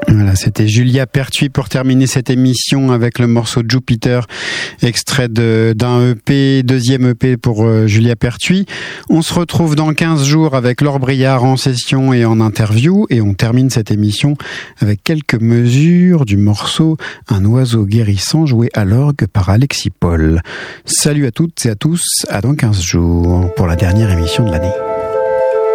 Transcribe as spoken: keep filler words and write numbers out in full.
Voilà, c'était Julia Pertuis pour terminer cette émission avec le morceau Jupiter, extrait de, d'un E P, deuxième E P pour euh, Julia Pertuis. On se retrouve dans quinze jours avec Laure Briard en session et en interview, et on termine cette émission avec quelques mesures du morceau Un oiseau guérissant joué à l'orgue par Alexis Paul. Salut à toutes et à tous, à dans quinze jours pour la dernière émission de l'année.